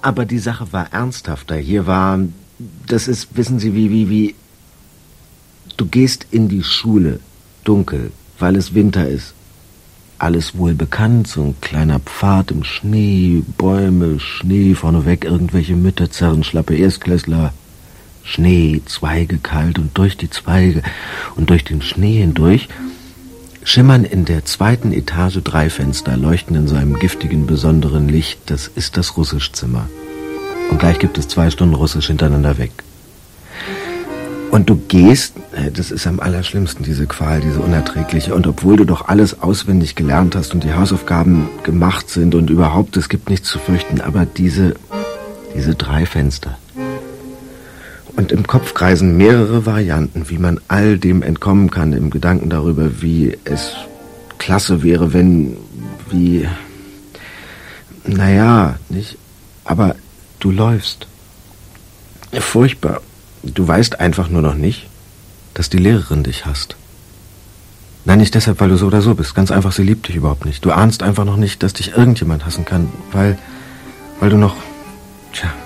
aber die Sache war ernsthafter. Hier war, das ist, wissen Sie, wie, du gehst in die Schule, dunkel, weil es Winter ist. Alles wohl bekannt, so ein kleiner Pfad im Schnee, Bäume, Schnee, vorneweg irgendwelche Mütter zerren, schlappe Erstklässler. Schnee, Zweige kalt und durch die Zweige und durch den Schnee hindurch schimmern in der 2. Etage 3 Fenster, leuchten in seinem giftigen, besonderen Licht. Das ist das Russischzimmer. Und gleich gibt es 2 Stunden Russisch hintereinander weg. Und du gehst, das ist am allerschlimmsten, diese Qual, diese unerträgliche. Und obwohl du doch alles auswendig gelernt hast und die Hausaufgaben gemacht sind und überhaupt, es gibt nichts zu fürchten, aber diese 3 Fenster. Und im Kopf kreisen mehrere Varianten, wie man all dem entkommen kann, im Gedanken darüber, wie es klasse wäre, naja, nicht, aber du läufst. Furchtbar. Du weißt einfach nur noch nicht, dass die Lehrerin dich hasst. Nein, nicht deshalb, weil du so oder so bist. Ganz einfach, sie liebt dich überhaupt nicht. Du ahnst einfach noch nicht, dass dich irgendjemand hassen kann, weil du noch,